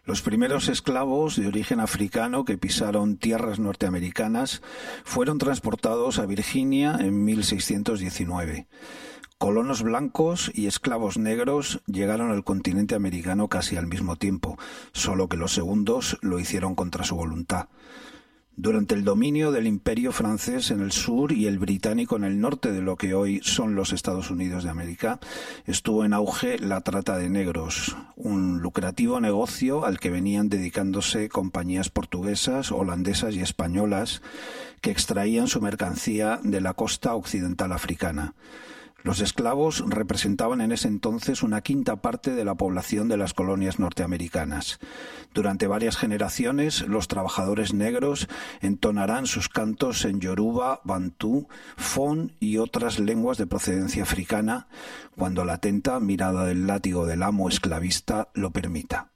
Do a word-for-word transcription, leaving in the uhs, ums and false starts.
Los primeros esclavos de origen africano que pisaron tierras norteamericanas fueron transportados a Virginia en mil seiscientos diecinueve. Colonos blancos y esclavos negros llegaron al continente americano casi al mismo tiempo, solo que los segundos lo hicieron contra su voluntad. Durante el dominio del Imperio francés en el sur y el británico en el norte de lo que hoy son los Estados Unidos de América, estuvo en auge la trata de negros, un lucrativo negocio al que venían dedicándose compañías portuguesas, holandesas y españolas que extraían su mercancía de la costa occidental africana. Los esclavos representaban en ese entonces una quinta parte de la población de las colonias norteamericanas. Durante varias generaciones, los trabajadores negros entonarán sus cantos en yoruba, bantú, fon y otras lenguas de procedencia africana, cuando la atenta mirada del látigo del amo esclavista lo permita.